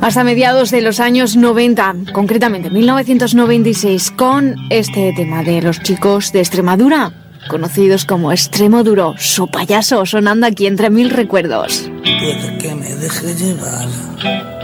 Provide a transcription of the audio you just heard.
hasta mediados de los años 90, concretamente 1996, con este tema de los chicos de Extremadura, conocidos como Extremoduro, su payaso, sonando aquí entre mil recuerdos. Puede que me deje llevar